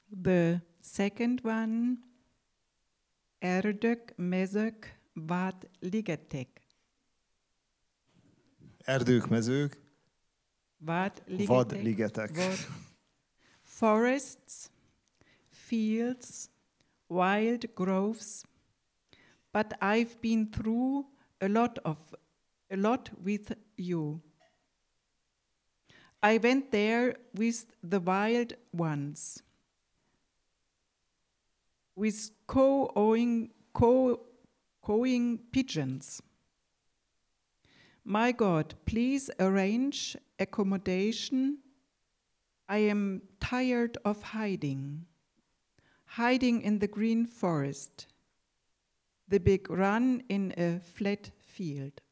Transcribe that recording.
The second one, Erdök, mezők, vad, ligetek. Erdők, mezők, Vad, vad, ligetek. ligetek. Forests, fields, wild groves. But I've been through a lot with you. I went there with the wild ones, with cawing pigeons. My God, please arrange accommodation. I am tired of hiding in the green forest, the big run in a flat field.